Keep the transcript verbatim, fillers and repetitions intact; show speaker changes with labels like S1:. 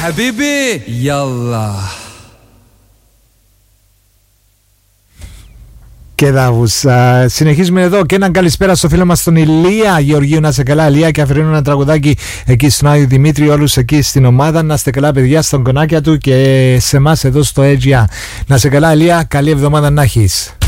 S1: حبيبي يلا.
S2: Και δάβους. Συνεχίζουμε εδώ και έναν καλησπέρα στο φίλο μας τον Ηλία Γεωργίου. Να σε καλά, Ηλία, και αφιερώνω ένα τραγουδάκι εκεί στον Άγιο Δημήτρη, όλους εκεί στην ομάδα. Να είστε καλά, παιδιά, στον κονάκια του και σε εμάς εδώ στο Aegea. Να σε καλά, Ηλία, καλή εβδομάδα να έχεις.